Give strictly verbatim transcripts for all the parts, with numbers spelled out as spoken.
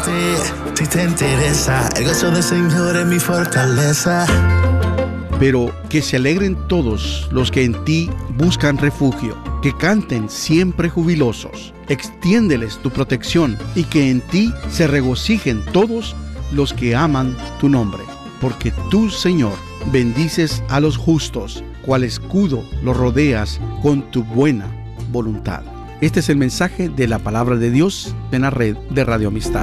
Sí, si te interesa, el gozo del Señor es mi fortaleza. Pero que se alegren todos los que en ti buscan refugio, que canten siempre jubilosos. Extiéndeles tu protección y que en ti se regocijen todos los que aman tu nombre. Porque tú, Señor, bendices a los justos, cual escudo los rodeas con tu buena voluntad. Este es el mensaje de la palabra de Dios en la red de Radio Amistad.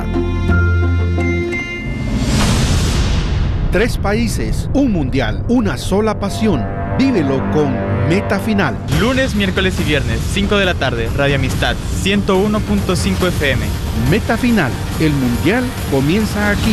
Tres países, un mundial, una sola pasión. Vívelo con Meta Final. Lunes, miércoles y viernes, cinco de la tarde, Radio Amistad, ciento uno punto cinco F M. Meta Final, el mundial comienza aquí.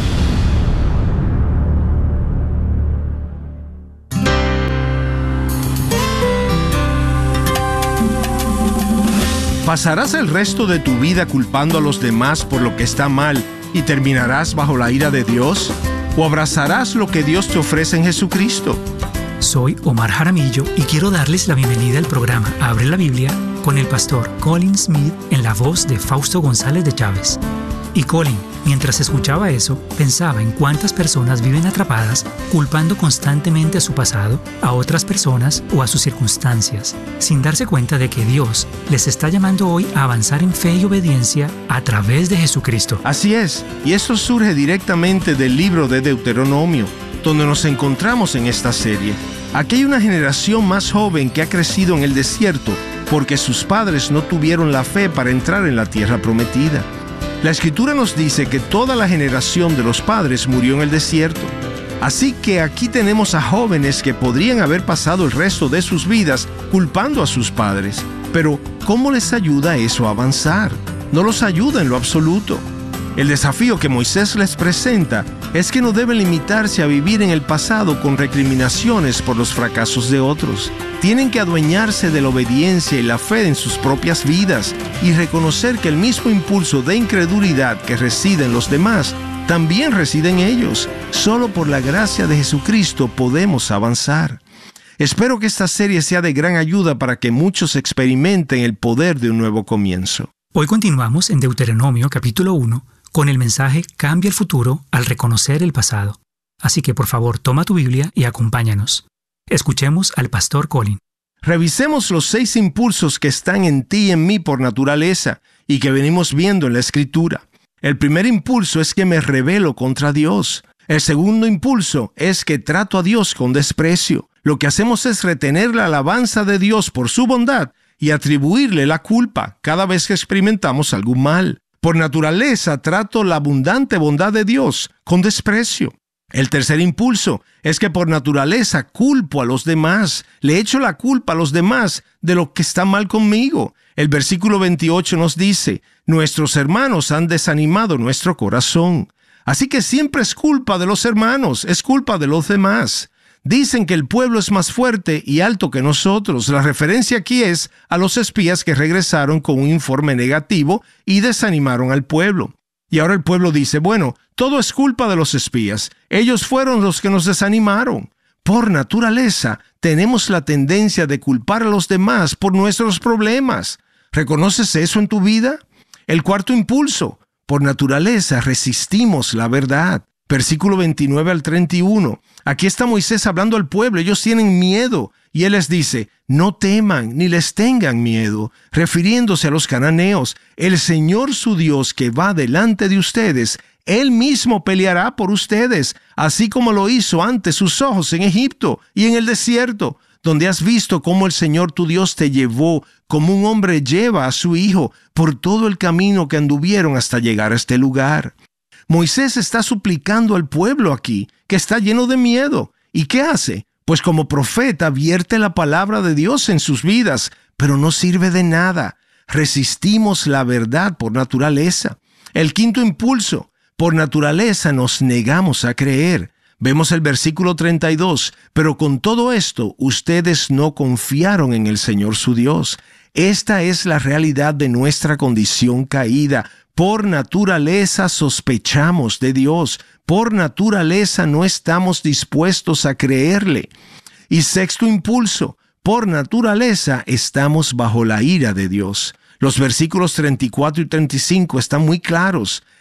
¿Pasarás el resto de tu vida culpando a los demás por lo que está mal y terminarás bajo la ira de Dios? ¿O abrazarás lo que Dios te ofrece en Jesucristo? Soy Omar Jaramillo y quiero darles la bienvenida al programa Abre la Biblia con el pastor Colin Smith en la voz de Fausto González de Chávez. Y Colin, mientras escuchaba eso, pensaba en cuántas personas viven atrapadas culpando constantemente a su pasado, a otras personas o a sus circunstancias, sin darse cuenta de que Dios les está llamando hoy a avanzar en fe y obediencia a través de Jesucristo. Así es, y esto surge directamente del libro de Deuteronomio, donde nos encontramos en esta serie. Aquí hay una generación más joven que ha crecido en el desierto porque sus padres no tuvieron la fe para entrar en la tierra prometida. La Escritura nos dice que toda la generación de los padres murió en el desierto. Así que aquí tenemos a jóvenes que podrían haber pasado el resto de sus vidas culpando a sus padres. Pero, ¿cómo les ayuda eso a avanzar? No los ayuda en lo absoluto. El desafío que Moisés les presenta es que no deben limitarse a vivir en el pasado con recriminaciones por los fracasos de otros. Tienen que adueñarse de la obediencia y la fe en sus propias vidas y reconocer que el mismo impulso de incredulidad que reside en los demás también reside en ellos. Solo por la gracia de Jesucristo podemos avanzar. Espero que esta serie sea de gran ayuda para que muchos experimenten el poder de un nuevo comienzo. Hoy continuamos en Deuteronomio capítulo uno con el mensaje Cambia el futuro al reconocer el pasado. Así que por favor toma tu Biblia y acompáñanos. Escuchemos al pastor Colin. Revisemos los seis impulsos que están en ti y en mí por naturaleza y que venimos viendo en la Escritura. El primer impulso es que me rebelo contra Dios. El segundo impulso es que trato a Dios con desprecio. Lo que hacemos es retener la alabanza de Dios por su bondad y atribuirle la culpa cada vez que experimentamos algún mal. Por naturaleza trato la abundante bondad de Dios con desprecio. El tercer impulso es que por naturaleza culpo a los demás. Le echo la culpa a los demás de lo que está mal conmigo. El versículo veintiocho nos dice, nuestros hermanos han desanimado nuestro corazón. Así que siempre es culpa de los hermanos, es culpa de los demás. Dicen que el pueblo es más fuerte y alto que nosotros. La referencia aquí es a los espías que regresaron con un informe negativo y desanimaron al pueblo. Y ahora el pueblo dice, bueno, todo es culpa de los espías. Ellos fueron los que nos desanimaron. Por naturaleza, tenemos la tendencia de culpar a los demás por nuestros problemas. ¿Reconoces eso en tu vida? El cuarto impulso, por naturaleza resistimos la verdad. Versículo veintinueve al treinta y uno. Aquí está Moisés hablando al pueblo. Ellos tienen miedo. Y él les dice, no teman ni les tengan miedo. Refiriéndose a los cananeos, el Señor su Dios que va delante de ustedes, Él mismo peleará por ustedes, así como lo hizo ante sus ojos en Egipto y en el desierto, donde has visto cómo el Señor tu Dios te llevó, como un hombre lleva a su hijo, por todo el camino que anduvieron hasta llegar a este lugar. Moisés está suplicando al pueblo aquí, que está lleno de miedo. ¿Y qué hace? Pues como profeta vierte la palabra de Dios en sus vidas, pero no sirve de nada. Resistimos la verdad por naturaleza. El quinto impulso, por naturaleza nos negamos a creer. Vemos el versículo treinta y dos, pero con todo esto ustedes no confiaron en el Señor su Dios. Esta es la realidad de nuestra condición caída. Por naturaleza sospechamos de Dios. Por naturaleza no estamos dispuestos a creerle. Y sexto impulso, por naturaleza estamos bajo la ira de Dios. Los versículos treinta y cuatro y treinta y cinco están muy claros.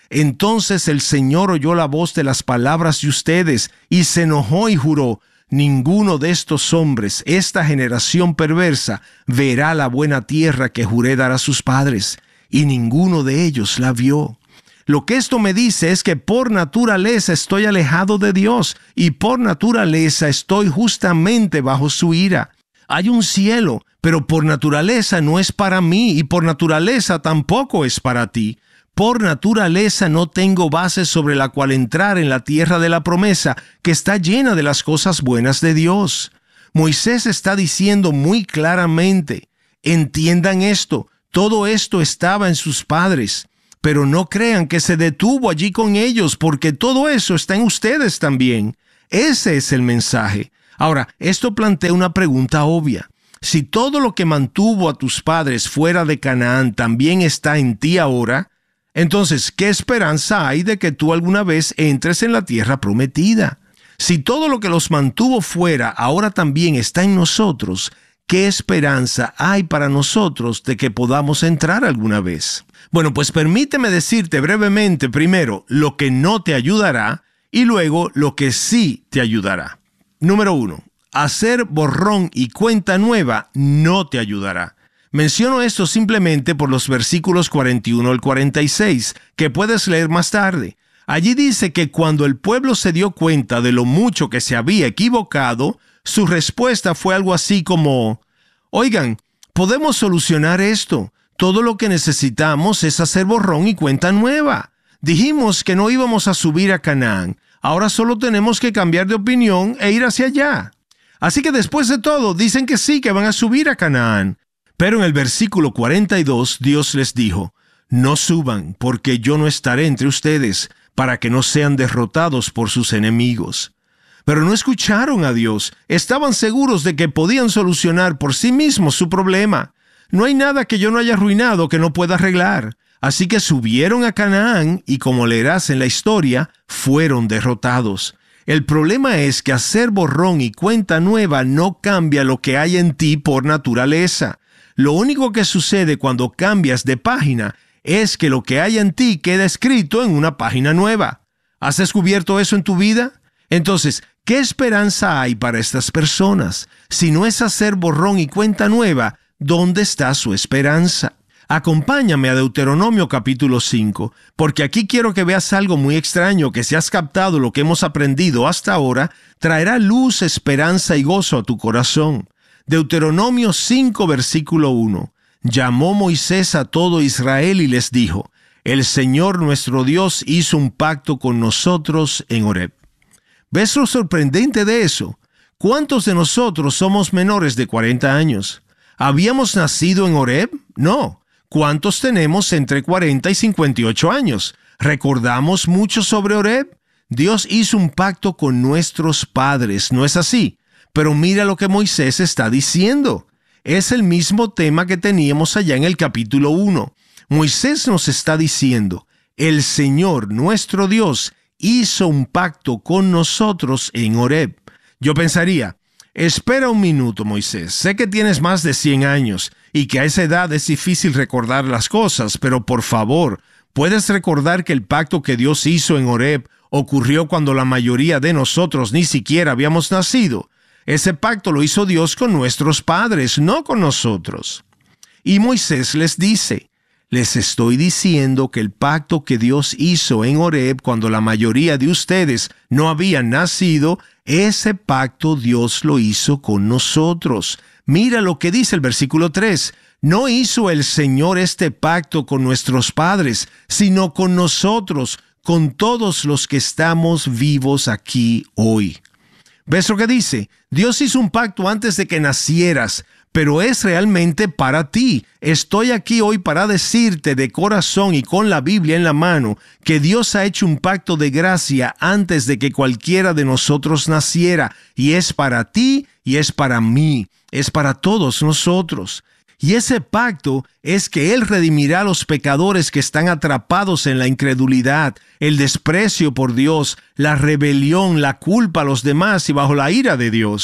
Entonces el Señor oyó la voz de las palabras de ustedes y se enojó y juró: ninguno de estos hombres, esta generación perversa, verá la buena tierra que juré dar a sus padres. Y ninguno de ellos la vio. Lo que esto me dice es que por naturaleza estoy alejado de Dios y por naturaleza estoy justamente bajo su ira. Hay un cielo, pero por naturaleza no es para mí y por naturaleza tampoco es para ti. Por naturaleza no tengo base sobre la cual entrar en la tierra de la promesa, que está llena de las cosas buenas de Dios. Moisés está diciendo muy claramente: entiendan esto, todo esto estaba en sus padres, pero no crean que se detuvo allí con ellos, porque todo eso está en ustedes también. Ese es el mensaje. Ahora, esto plantea una pregunta obvia. Si todo lo que mantuvo a tus padres fuera de Canaán también está en ti ahora, entonces, ¿qué esperanza hay de que tú alguna vez entres en la tierra prometida? Si todo lo que los mantuvo fuera ahora también está en nosotros, ¿qué esperanza hay para nosotros de que podamos entrar alguna vez? Bueno, pues permíteme decirte brevemente primero lo que no te ayudará y luego lo que sí te ayudará. Número uno, hacer borrón y cuenta nueva no te ayudará. Menciono esto simplemente por los versículos cuarenta y uno al cuarenta y seis, que puedes leer más tarde. Allí dice que cuando el pueblo se dio cuenta de lo mucho que se había equivocado, su respuesta fue algo así como: oigan, podemos solucionar esto. Todo lo que necesitamos es hacer borrón y cuenta nueva. Dijimos que no íbamos a subir a Canaán. Ahora solo tenemos que cambiar de opinión e ir hacia allá. Así que después de todo, dicen que sí, que van a subir a Canaán. Pero en el versículo cuarenta y dos, Dios les dijo: no suban, porque yo no estaré entre ustedes, para que no sean derrotados por sus enemigos. Pero no escucharon a Dios. Estaban seguros de que podían solucionar por sí mismos su problema. No hay nada que yo no haya arruinado que no pueda arreglar. Así que subieron a Canaán y, como leerás en la historia, fueron derrotados. El problema es que hacer borrón y cuenta nueva no cambia lo que hay en ti por naturaleza. Lo único que sucede cuando cambias de página es que lo que hay en ti queda escrito en una página nueva. ¿Has descubierto eso en tu vida? Entonces, ¿qué esperanza hay para estas personas? Si no es hacer borrón y cuenta nueva, ¿dónde está su esperanza? Acompáñame a Deuteronomio capítulo cinco, porque aquí quiero que veas algo muy extraño que, si has captado lo que hemos aprendido hasta ahora, traerá luz, esperanza y gozo a tu corazón. Deuteronomio cinco, versículo uno. Llamó Moisés a todo Israel y les dijo: el Señor nuestro Dios hizo un pacto con nosotros en Horeb. ¿Ves lo sorprendente de eso? ¿Cuántos de nosotros somos menores de cuarenta años? ¿Habíamos nacido en Horeb? No. ¿Cuántos tenemos entre cuarenta y cincuenta y ocho años? ¿Recordamos mucho sobre Horeb? Dios hizo un pacto con nuestros padres, ¿no es así? Pero mira lo que Moisés está diciendo. Es el mismo tema que teníamos allá en el capítulo uno. Moisés nos está diciendo: el Señor, nuestro Dios, hizo un pacto con nosotros en Horeb. Yo pensaría: espera un minuto, Moisés. Sé que tienes más de cien años y que a esa edad es difícil recordar las cosas, pero por favor, ¿puedes recordar que el pacto que Dios hizo en Horeb ocurrió cuando la mayoría de nosotros ni siquiera habíamos nacido? Ese pacto lo hizo Dios con nuestros padres, no con nosotros. Y Moisés les dice: les estoy diciendo que el pacto que Dios hizo en Horeb cuando la mayoría de ustedes no habían nacido, ese pacto Dios lo hizo con nosotros. Mira lo que dice el versículo tres. No hizo el Señor este pacto con nuestros padres, sino con nosotros, con todos los que estamos vivos aquí hoy. ¿Ves lo que dice? Dios hizo un pacto antes de que nacieras, pero es realmente para ti. Estoy aquí hoy para decirte de corazón y con la Biblia en la mano que Dios ha hecho un pacto de gracia antes de que cualquiera de nosotros naciera, y es para ti y es para mí, es para todos nosotros. Y ese pacto es que Él redimirá a los pecadores que están atrapados en la incredulidad, el desprecio por Dios, la rebelión, la culpa a los demás y bajo la ira de Dios.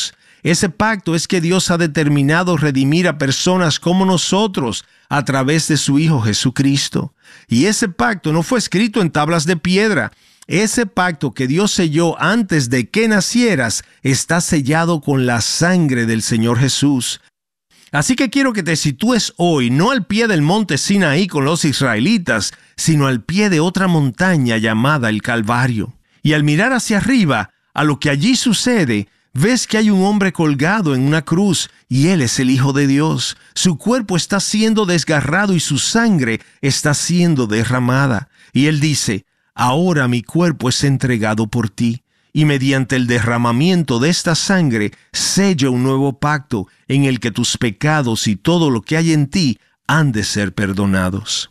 Ese pacto es que Dios ha determinado redimir a personas como nosotros a través de su Hijo Jesucristo. Y ese pacto no fue escrito en tablas de piedra. Ese pacto que Dios selló antes de que nacieras está sellado con la sangre del Señor Jesús. Así que quiero que te sitúes hoy no al pie del monte Sinaí con los israelitas, sino al pie de otra montaña llamada el Calvario. Y al mirar hacia arriba a lo que allí sucede, ves que hay un hombre colgado en una cruz y él es el Hijo de Dios. Su cuerpo está siendo desgarrado y su sangre está siendo derramada. Y él dice: ahora mi cuerpo es entregado por ti. Y mediante el derramamiento de esta sangre sello un nuevo pacto en el que tus pecados y todo lo que hay en ti han de ser perdonados.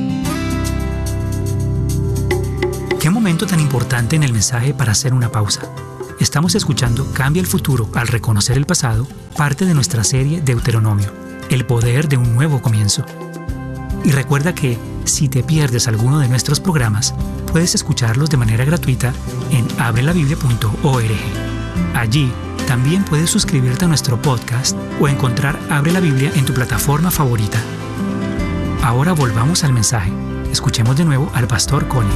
Qué momento tan importante en el mensaje para hacer una pausa. Estamos escuchando Cambia el futuro al reconocer el pasado, parte de nuestra serie Deuteronomio, el poder de un nuevo comienzo. Y recuerda que, si te pierdes alguno de nuestros programas, puedes escucharlos de manera gratuita en abre la biblia punto org. Allí también puedes suscribirte a nuestro podcast o encontrar Abre la Biblia en tu plataforma favorita. Ahora volvamos al mensaje. Escuchemos de nuevo al pastor Colin.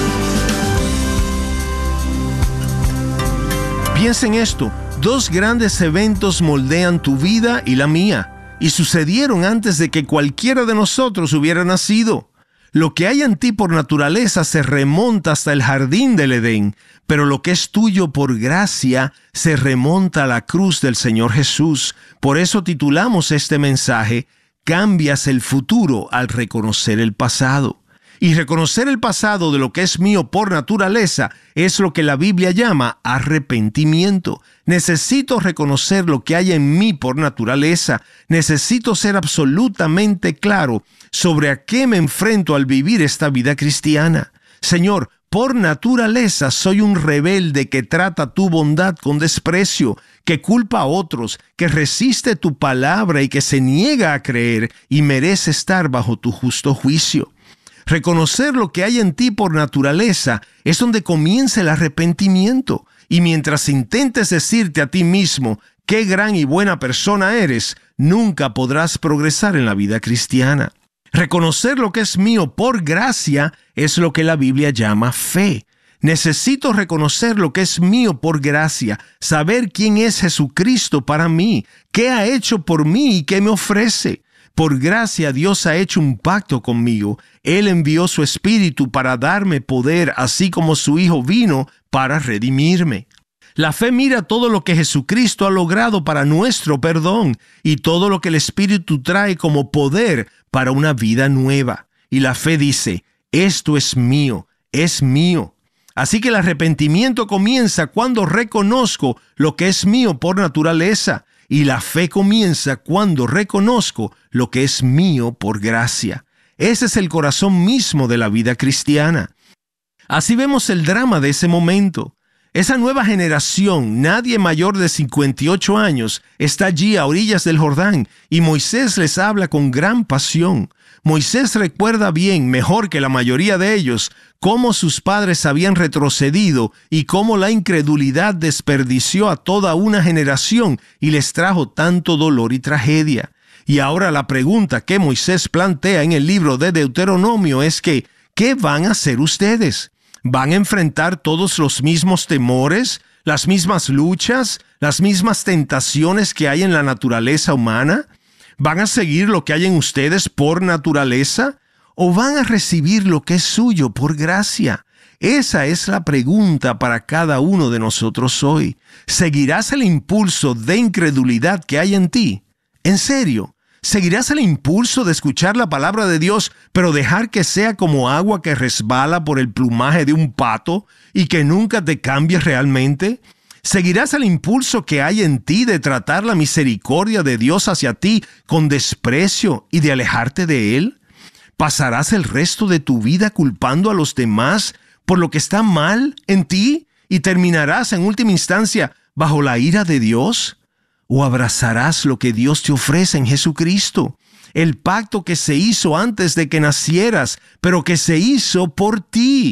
Piensa en esto: dos grandes eventos moldean tu vida y la mía, y sucedieron antes de que cualquiera de nosotros hubiera nacido. Lo que hay en ti por naturaleza se remonta hasta el jardín del Edén, pero lo que es tuyo por gracia se remonta a la cruz del Señor Jesús. Por eso titulamos este mensaje: Cambias el futuro al reconocer el pasado. Y reconocer el pasado de lo que es mío por naturaleza es lo que la Biblia llama arrepentimiento. Necesito reconocer lo que hay en mí por naturaleza. Necesito ser absolutamente claro sobre a qué me enfrento al vivir esta vida cristiana. Señor, por naturaleza soy un rebelde que trata tu bondad con desprecio, que culpa a otros, que resiste tu palabra y que se niega a creer y merece estar bajo tu justo juicio. Reconocer lo que hay en ti por naturaleza es donde comienza el arrepentimiento. Y mientras intentes decirte a ti mismo qué gran y buena persona eres, nunca podrás progresar en la vida cristiana. Reconocer lo que es mío por gracia es lo que la Biblia llama fe. Necesito reconocer lo que es mío por gracia, saber quién es Jesucristo para mí, qué ha hecho por mí y qué me ofrece. Por gracia Dios ha hecho un pacto conmigo. Él envió su Espíritu para darme poder, así como su Hijo vino para redimirme. La fe mira todo lo que Jesucristo ha logrado para nuestro perdón y todo lo que el Espíritu trae como poder para una vida nueva. Y la fe dice: esto es mío, es mío. Así que el arrepentimiento comienza cuando reconozco lo que es mío por naturaleza. Y la fe comienza cuando reconozco lo que es mío por gracia. Ese es el corazón mismo de la vida cristiana. Así vemos el drama de ese momento. Esa nueva generación, nadie mayor de cincuenta y ocho años, está allí a orillas del Jordán y Moisés les habla con gran pasión. Moisés recuerda bien, mejor que la mayoría de ellos, cómo sus padres habían retrocedido y cómo la incredulidad desperdició a toda una generación y les trajo tanto dolor y tragedia. Y ahora la pregunta que Moisés plantea en el libro de Deuteronomio es que, ¿qué van a hacer ustedes? ¿Van a enfrentar todos los mismos temores, las mismas luchas, las mismas tentaciones que hay en la naturaleza humana? ¿Van a seguir lo que hay en ustedes por naturaleza? ¿O van a recibir lo que es suyo por gracia? Esa es la pregunta para cada uno de nosotros hoy. ¿Seguirás el impulso de incredulidad que hay en ti? ¿En serio? ¿Seguirás el impulso de escuchar la palabra de Dios, pero dejar que sea como agua que resbala por el plumaje de un pato y que nunca te cambie realmente? ¿Seguirás el impulso que hay en ti de tratar la misericordia de Dios hacia ti con desprecio y de alejarte de Él? ¿Pasarás el resto de tu vida culpando a los demás por lo que está mal en ti y terminarás en última instancia bajo la ira de Dios? ¿O abrazarás lo que Dios te ofrece en Jesucristo? El pacto que se hizo antes de que nacieras, pero que se hizo por ti.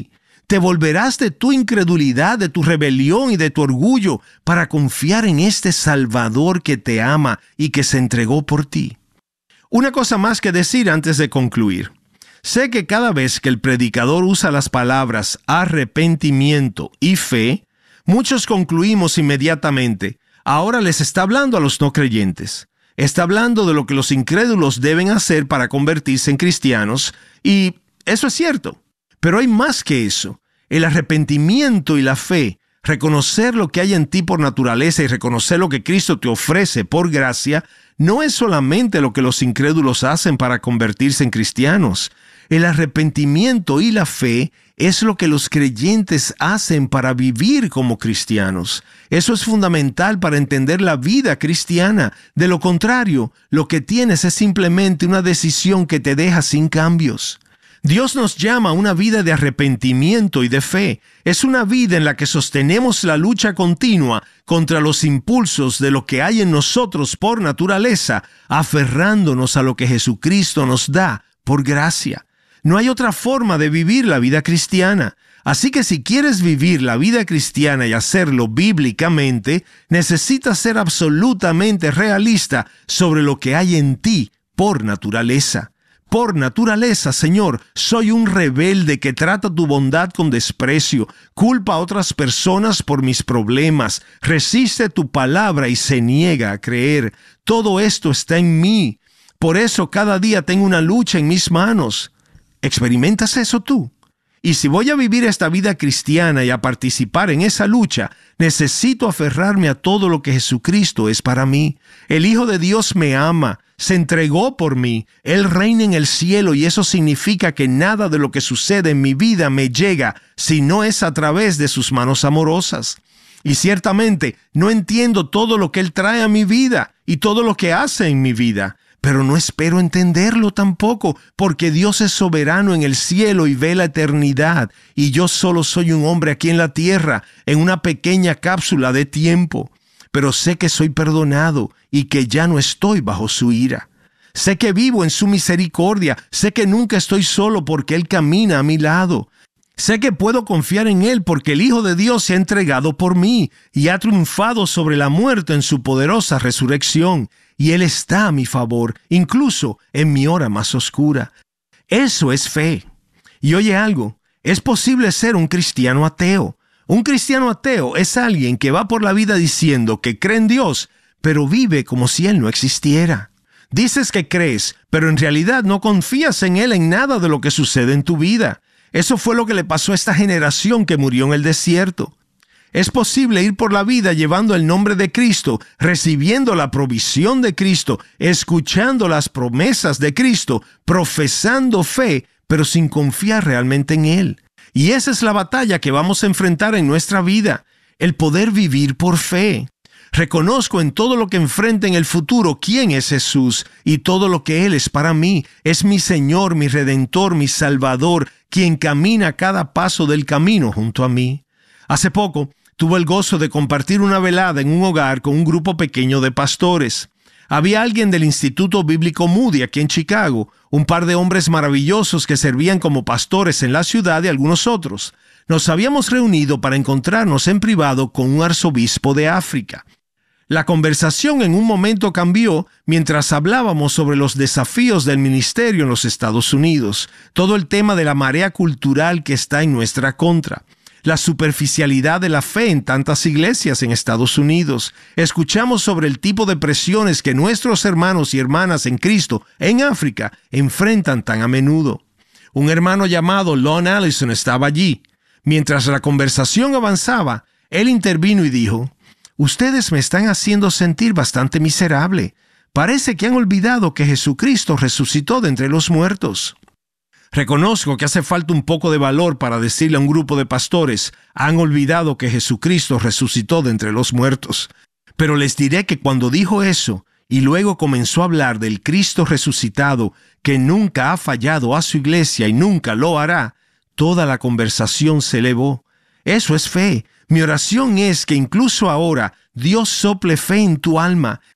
Te volverás de tu incredulidad, de tu rebelión y de tu orgullo para confiar en este Salvador que te ama y que se entregó por ti. Una cosa más que decir antes de concluir. Sé que cada vez que el predicador usa las palabras arrepentimiento y fe, muchos concluimos inmediatamente, ahora les está hablando a los no creyentes. Está hablando de lo que los incrédulos deben hacer para convertirse en cristianos, y eso es cierto. Pero hay más que eso. El arrepentimiento y la fe, reconocer lo que hay en ti por naturaleza y reconocer lo que Cristo te ofrece por gracia, no es solamente lo que los incrédulos hacen para convertirse en cristianos. El arrepentimiento y la fe es lo que los creyentes hacen para vivir como cristianos. Eso es fundamental para entender la vida cristiana. De lo contrario, lo que tienes es simplemente una decisión que te deja sin cambios. Dios nos llama a una vida de arrepentimiento y de fe. Es una vida en la que sostenemos la lucha continua contra los impulsos de lo que hay en nosotros por naturaleza, aferrándonos a lo que Jesucristo nos da por gracia. No hay otra forma de vivir la vida cristiana. Así que si quieres vivir la vida cristiana y hacerlo bíblicamente, necesitas ser absolutamente realista sobre lo que hay en ti por naturaleza. Por naturaleza, Señor, soy un rebelde que trata tu bondad con desprecio, culpa a otras personas por mis problemas, resiste tu palabra y se niega a creer. Todo esto está en mí. Por eso cada día tengo una lucha en mis manos. ¿Experimentas eso tú? Y si voy a vivir esta vida cristiana y a participar en esa lucha, necesito aferrarme a todo lo que Jesucristo es para mí. El Hijo de Dios me ama, se entregó por mí, Él reina en el cielo y eso significa que nada de lo que sucede en mi vida me llega si no es a través de sus manos amorosas. Y ciertamente no entiendo todo lo que Él trae a mi vida y todo lo que hace en mi vida. Pero no espero entenderlo tampoco, porque Dios es soberano en el cielo y ve la eternidad, y yo solo soy un hombre aquí en la tierra, en una pequeña cápsula de tiempo. Pero sé que soy perdonado y que ya no estoy bajo su ira. Sé que vivo en su misericordia, sé que nunca estoy solo porque Él camina a mi lado. Sé que puedo confiar en Él porque el Hijo de Dios se ha entregado por mí y ha triunfado sobre la muerte en su poderosa resurrección. Y Él está a mi favor, incluso en mi hora más oscura. Eso es fe. Y oye algo, es posible ser un cristiano ateo. Un cristiano ateo es alguien que va por la vida diciendo que cree en Dios, pero vive como si Él no existiera. Dices que crees, pero en realidad no confías en Él en nada de lo que sucede en tu vida. Eso fue lo que le pasó a esta generación que murió en el desierto. Es posible ir por la vida llevando el nombre de Cristo, recibiendo la provisión de Cristo, escuchando las promesas de Cristo, profesando fe, pero sin confiar realmente en Él. Y esa es la batalla que vamos a enfrentar en nuestra vida, el poder vivir por fe. Reconozco en todo lo que enfrente en el futuro quién es Jesús y todo lo que Él es para mí. Es mi Señor, mi Redentor, mi Salvador, quien camina cada paso del camino junto a mí. Hace poco tuve el gozo de compartir una velada en un hogar con un grupo pequeño de pastores. Había alguien del Instituto Bíblico Moody aquí en Chicago, un par de hombres maravillosos que servían como pastores en la ciudad y algunos otros. Nos habíamos reunido para encontrarnos en privado con un arzobispo de África. La conversación en un momento cambió mientras hablábamos sobre los desafíos del ministerio en los Estados Unidos, todo el tema de la marea cultural que está en nuestra contra. La superficialidad de la fe en tantas iglesias en Estados Unidos. Escuchamos sobre el tipo de presiones que nuestros hermanos y hermanas en Cristo en África enfrentan tan a menudo. Un hermano llamado Lon Allison estaba allí. Mientras la conversación avanzaba, él intervino y dijo: «Ustedes me están haciendo sentir bastante miserable. Parece que han olvidado que Jesucristo resucitó de entre los muertos». Reconozco que hace falta un poco de valor para decirle a un grupo de pastores: han olvidado que Jesucristo resucitó de entre los muertos. Pero les diré que cuando dijo eso, y luego comenzó a hablar del Cristo resucitado, que nunca ha fallado a su iglesia y nunca lo hará, toda la conversación se elevó. Eso es fe. Mi oración es que incluso ahora Dios sople fe en tu alma,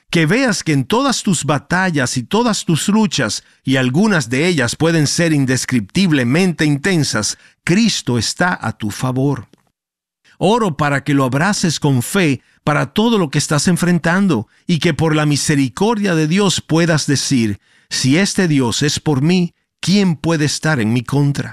Que veas que en todas tus batallas y todas tus luchas, y algunas de ellas pueden ser indescriptiblemente intensas, Cristo está a tu favor. Oro para que lo abraces con fe para todo lo que estás enfrentando y que por la misericordia de Dios puedas decir, si este Dios es por mí, ¿quién puede estar en mi contra?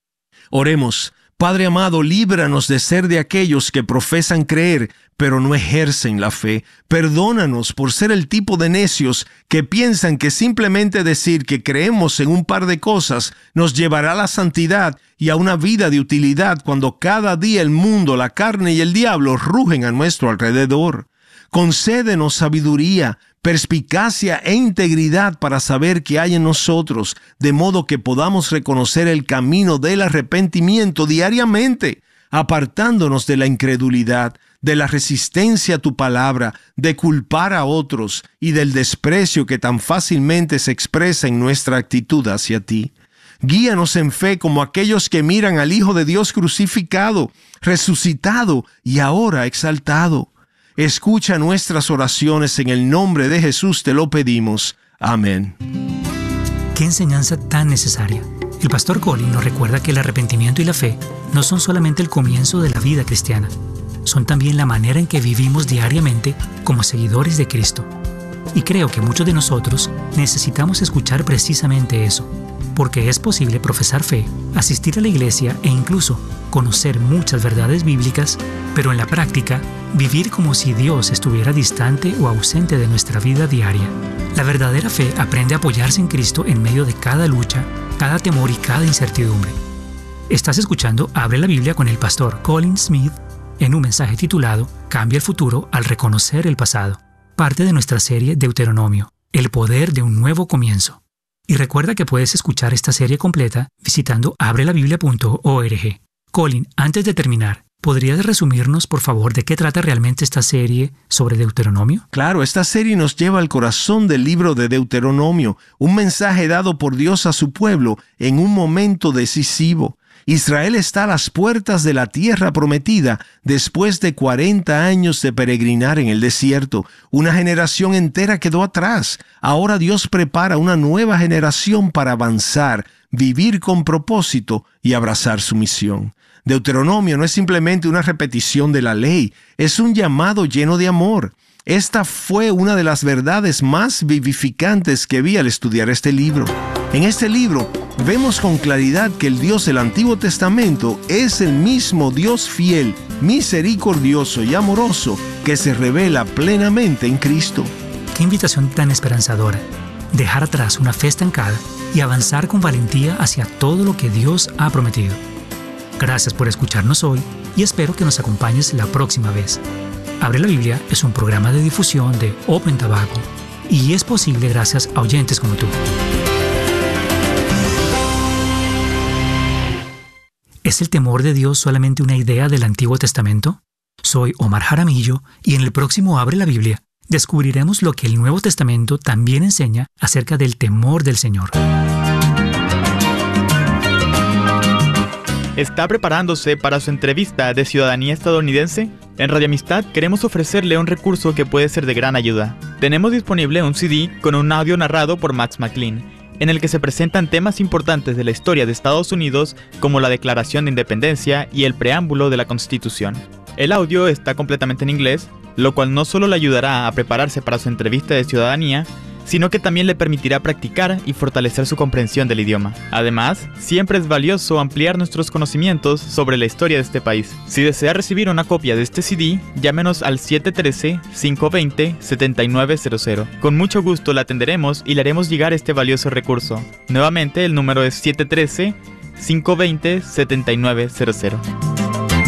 Oremos. Padre amado, líbranos de ser de aquellos que profesan creer, pero no ejercen la fe. Perdónanos por ser el tipo de necios que piensan que simplemente decir que creemos en un par de cosas nos llevará a la santidad y a una vida de utilidad cuando cada día el mundo, la carne y el diablo rugen a nuestro alrededor. Concédenos sabiduría, perspicacia e integridad para saber qué hay en nosotros, de modo que podamos reconocer el camino del arrepentimiento diariamente, apartándonos de la incredulidad, de la resistencia a tu palabra, de culpar a otros y del desprecio que tan fácilmente se expresa en nuestra actitud hacia ti. Guíanos en fe como aquellos que miran al Hijo de Dios crucificado, resucitado y ahora exaltado. Escucha nuestras oraciones, en el nombre de Jesús te lo pedimos. Amén. ¡Qué enseñanza tan necesaria! El pastor Colin nos recuerda que el arrepentimiento y la fe no son solamente el comienzo de la vida cristiana, son también la manera en que vivimos diariamente como seguidores de Cristo. Y creo que muchos de nosotros necesitamos escuchar precisamente eso, porque es posible profesar fe, asistir a la iglesia e incluso conocer muchas verdades bíblicas, pero en la práctica vivir como si Dios estuviera distante o ausente de nuestra vida diaria. La verdadera fe aprende a apoyarse en Cristo en medio de cada lucha, cada temor y cada incertidumbre. Estás escuchando Abre la Biblia con el pastor Colin Smith en un mensaje titulado Cambia el futuro al reconocer el pasado, parte de nuestra serie Deuteronomio, el poder de un nuevo comienzo. Y recuerda que puedes escuchar esta serie completa visitando abre la biblia punto org. Colin, antes de terminar, ¿podrías resumirnos, por favor, de qué trata realmente esta serie sobre Deuteronomio? Claro, esta serie nos lleva al corazón del libro de Deuteronomio, un mensaje dado por Dios a su pueblo en un momento decisivo. Israel está a las puertas de la tierra prometida después de cuarenta años de peregrinar en el desierto. Una generación entera quedó atrás. Ahora Dios prepara una nueva generación para avanzar, vivir con propósito y abrazar su misión. Deuteronomio no es simplemente una repetición de la ley, es un llamado lleno de amor. Esta fue una de las verdades más vivificantes que vi al estudiar este libro. En este libro vemos con claridad que el Dios del Antiguo Testamento es el mismo Dios fiel, misericordioso y amoroso que se revela plenamente en Cristo. ¡Qué invitación tan esperanzadora! Dejar atrás una fe estancada y avanzar con valentía hacia todo lo que Dios ha prometido. Gracias por escucharnos hoy y espero que nos acompañes la próxima vez. Abre la Biblia es un programa de difusión de Open Tobacco y es posible gracias a oyentes como tú. ¿Es el temor de Dios solamente una idea del Antiguo Testamento? Soy Omar Jaramillo y en el próximo Abre la Biblia descubriremos lo que el Nuevo Testamento también enseña acerca del temor del Señor. ¿Está preparándose para su entrevista de ciudadanía estadounidense? En Radio Amistad queremos ofrecerle un recurso que puede ser de gran ayuda. Tenemos disponible un C D con un audio narrado por Max McLean, en el que se presentan temas importantes de la historia de Estados Unidos como la Declaración de Independencia y el preámbulo de la Constitución. El audio está completamente en inglés, lo cual no solo le ayudará a prepararse para su entrevista de ciudadanía, sino que también le permitirá practicar y fortalecer su comprensión del idioma. Además, siempre es valioso ampliar nuestros conocimientos sobre la historia de este país. Si desea recibir una copia de este C D, llámenos al siete uno tres, cinco dos cero, siete nueve cero cero. Con mucho gusto la atenderemos y le haremos llegar este valioso recurso. Nuevamente, el número es siete uno tres, cinco dos cero, siete nueve cero cero.